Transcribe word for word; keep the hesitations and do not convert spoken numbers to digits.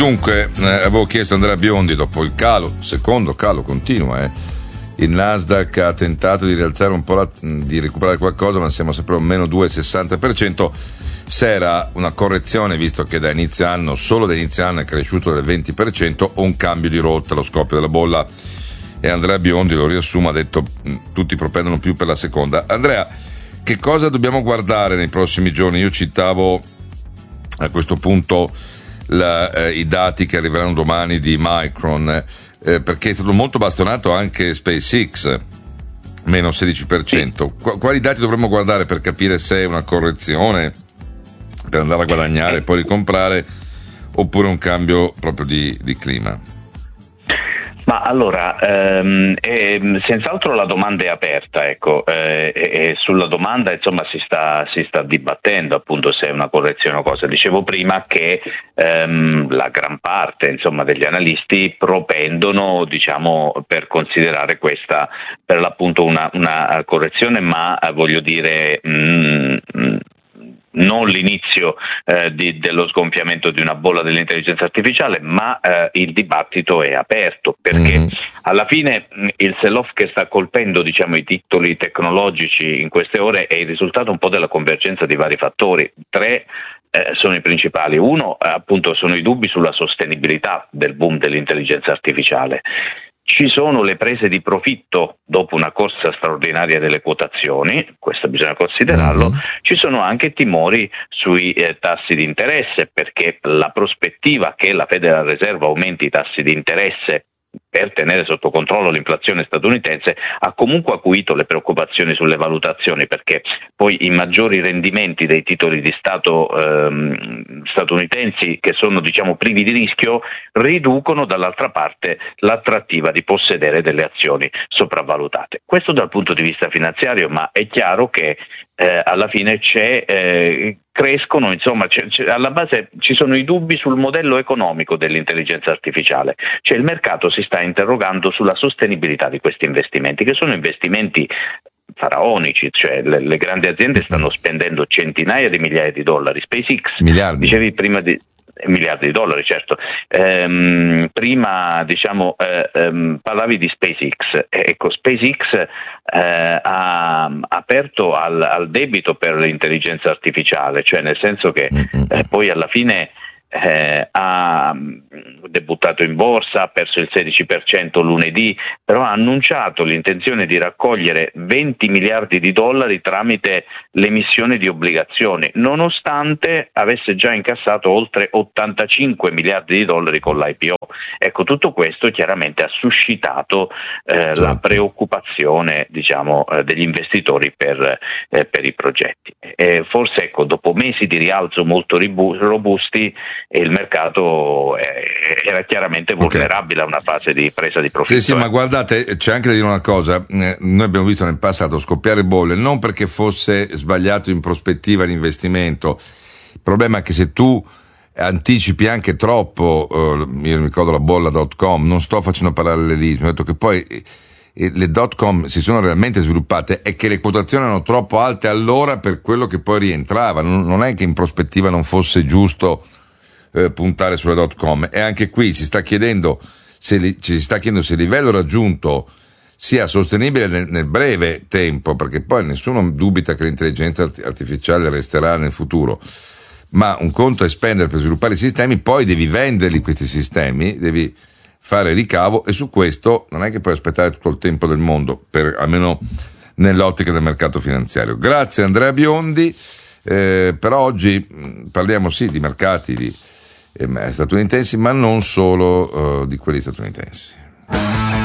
Dunque, eh, avevo chiesto a Andrea Biondi, dopo il calo, secondo calo continua, eh, il Nasdaq ha tentato di rialzare un po', la, di recuperare qualcosa, ma siamo sempre a un meno due virgola sessanta per cento. Se era una correzione, visto che da inizio anno, solo da inizio anno è cresciuto del venti per cento, o un cambio di rotta, lo scoppio della bolla. E Andrea Biondi, lo riassumo, ha detto tutti propendono più per la seconda. Andrea, che cosa dobbiamo guardare nei prossimi giorni? Io citavo a questo punto la, eh, i dati che arriveranno domani di Micron, eh, perché è stato molto bastonato anche SpaceX, meno sedici per cento. Qu- quali dati dovremmo guardare per capire se è una correzione, per andare a guadagnare e poi ricomprare, oppure un cambio proprio di, di clima? Ma allora, ehm, eh, senz'altro la domanda è aperta, ecco, eh, e sulla domanda insomma si sta, si sta dibattendo appunto se è una correzione o cosa. Dicevo prima che ehm, la gran parte insomma degli analisti propendono, diciamo, per considerare questa per l'appunto una, una correzione, ma voglio dire mh, mh, non l'inizio eh, di, dello sgonfiamento di una bolla dell'intelligenza artificiale, ma eh, il dibattito è aperto, perché mm-hmm. alla fine mh, il sell-off che sta colpendo, diciamo, i titoli tecnologici in queste ore è il risultato un po' della convergenza di vari fattori. Tre eh, sono i principali. Uno, appunto, sono i dubbi sulla sostenibilità del boom dell'intelligenza artificiale. Ci sono le prese di profitto dopo una corsa straordinaria delle quotazioni, questo bisogna considerarlo. Mm-hmm. Ci sono anche timori sui eh, tassi di interesse, perché la prospettiva che la Federal Reserve aumenti i tassi di interesse per tenere sotto controllo l'inflazione statunitense ha comunque acuito le preoccupazioni sulle valutazioni, perché poi i maggiori rendimenti dei titoli di Stato ehm, statunitensi, che sono, diciamo, privi di rischio, riducono dall'altra parte l'attrattiva di possedere delle azioni sopravvalutate. Questo dal punto di vista finanziario, ma è chiaro che eh, alla fine c'è eh, crescono, insomma, c'è, c'è, alla base ci sono i dubbi sul modello economico dell'intelligenza artificiale, cioè il mercato si sta interrogando sulla sostenibilità di questi investimenti, che sono investimenti faraonici, cioè le, le grandi aziende stanno spendendo centinaia di migliaia di dollari. SpaceX, miliardi. Dicevi prima di miliardi di dollari, certo. Ehm, prima, diciamo, eh, ehm, parlavi di SpaceX. Ecco, SpaceX eh, ha aperto al, al debito per l'intelligenza artificiale, cioè nel senso che eh, poi alla fine Eh, ha debuttato in borsa, ha perso il sedici per cento lunedì, però ha annunciato l'intenzione di raccogliere venti miliardi di dollari tramite l'emissione di obbligazioni, nonostante avesse già incassato oltre ottantacinque miliardi di dollari con l'I P O. Ecco, tutto questo chiaramente ha suscitato eh, certo. la preoccupazione, diciamo, eh, degli investitori per, eh, per i progetti. E forse, ecco, dopo mesi di rialzo molto ribu- robusti, e il mercato era chiaramente vulnerabile okay. a una fase di presa di profitto. Sì, sì, ma guardate, c'è anche da dire una cosa, eh, noi abbiamo visto nel passato scoppiare bolle, non perché fosse sbagliato in prospettiva l'investimento, il problema è che se tu anticipi anche troppo, eh, io mi ricordo la bolla dot com, non sto facendo parallelismo, ho detto che poi eh, le dot com si sono realmente sviluppate e che le quotazioni erano troppo alte allora per quello che poi rientrava, non, non è che in prospettiva non fosse giusto Eh, puntare sulle dot com, e anche qui si sta chiedendo se li, ci si sta chiedendo se il livello raggiunto sia sostenibile nel, nel breve tempo, perché poi nessuno dubita che l'intelligenza artificiale resterà nel futuro, ma un conto è spendere per sviluppare i sistemi, poi devi venderli questi sistemi, devi fare ricavo, e su questo non è che puoi aspettare tutto il tempo del mondo, per, almeno nell'ottica del mercato finanziario. Grazie Andrea Biondi. Eh, per oggi mh, parliamo sì di mercati di statunitensi, ma non solo uh, di quelli statunitensi.